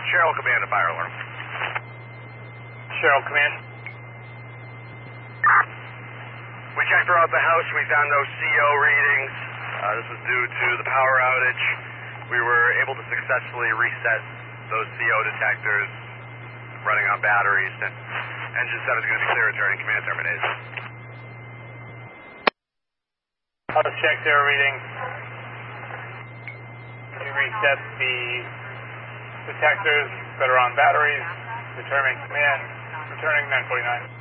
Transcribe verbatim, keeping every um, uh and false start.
Cheryl, command a fire alarm. Cheryl, command. We checked throughout the house. We found no C O readings. Uh, this was due to the power outage. We were able to successfully reset those C O detectors running on batteries. And engine seven is going to be clear, returning command terminated. I'll check their readings. We reset the detectors that are on batteries, determine command, returning nine forty-nine.